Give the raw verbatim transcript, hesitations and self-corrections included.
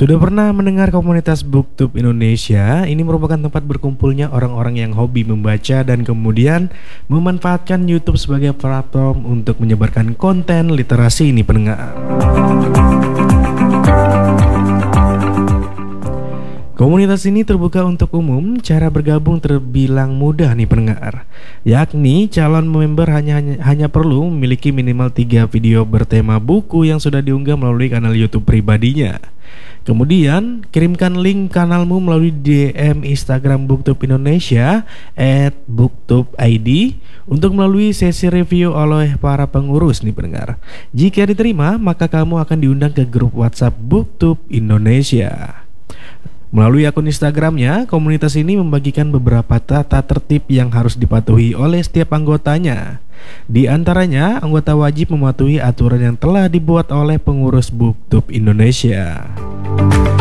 Sudah pernah mendengar komunitas BookTube Indonesia? Ini merupakan tempat berkumpulnya orang-orang yang hobi membaca dan kemudian memanfaatkan YouTube sebagai platform untuk menyebarkan konten literasi ini pendengar. Komunitas ini terbuka untuk umum, cara bergabung terbilang mudah nih pendengar. Yakni calon member hanya, hanya hanya perlu memiliki minimal tiga video bertema buku yang sudah diunggah melalui kanal YouTube pribadinya. Kemudian kirimkan link kanalmu melalui D M Instagram BookTube Indonesia at booktube I D untuk melalui sesi review oleh para pengurus nih pendengar. Jika diterima, maka kamu akan diundang ke grup WhatsApp BookTube Indonesia. Melalui akun Instagramnya, komunitas ini membagikan beberapa tata tertib yang harus dipatuhi oleh setiap anggotanya. Di antaranya, anggota wajib mematuhi aturan yang telah dibuat oleh pengurus BookTube Indonesia.